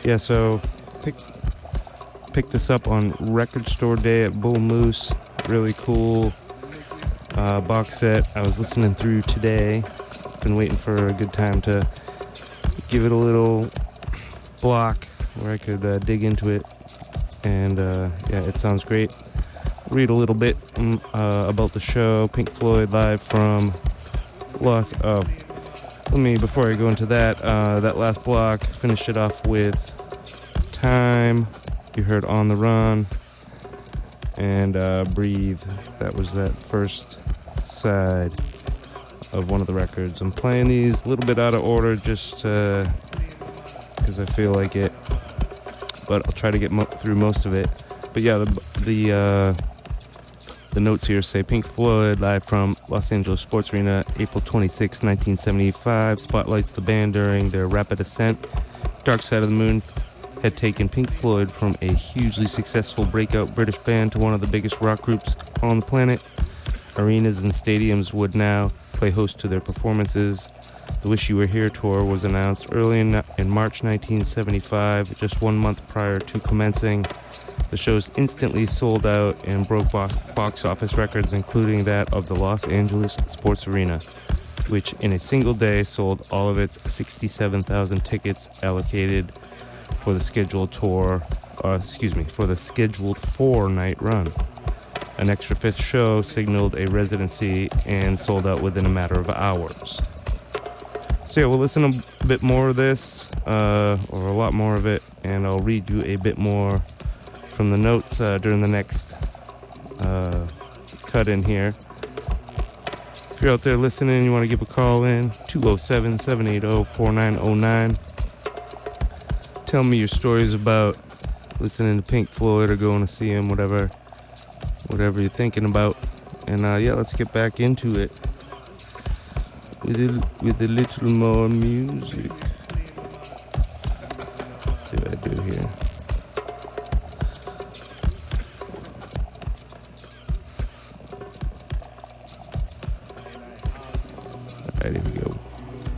Yeah, so picked this up on Record Store Day at Bull Moose. Really cool box set. I was listening through today. Been waiting for a good time to give it a little block where I could dig into it. And yeah, it sounds great. Read a little bit about the show. Pink Floyd live from before I go into that, that last block, finished it off with Time. You heard On the Run and Breathe. That was that first side of one of the records. I'm playing these a little bit out of order just because I feel like it, but I'll try to get through most of it. But yeah, the notes here say Pink Floyd live from Los Angeles Sports Arena, April 26, 1975, spotlights the band during their rapid ascent. Dark Side of the Moon had taken Pink Floyd from a hugely successful breakout British band to one of the biggest rock groups on the planet. Arenas and stadiums would now play host to their performances. The Wish You Were Here tour was announced early in March 1975, just 1 month prior to commencing. The shows instantly sold out and broke box office records, including that of the Los Angeles Sports Arena, which in a single day sold all of its 67,000 tickets allocated for the scheduled for the scheduled 4-night run. An extra fifth show signaled a residency and sold out within a matter of hours. So yeah, we'll listen to a bit more of this, or a lot more of it, and I'll read you a bit more from the notes during the next cut in here. If you're out there listening, you want to give a call in, 207-780-4909. Tell me your stories about listening to Pink Floyd or going to see him, whatever you're thinking about. And yeah, let's get back into it with a little more music. Let's see what I do here. Alright, here we go.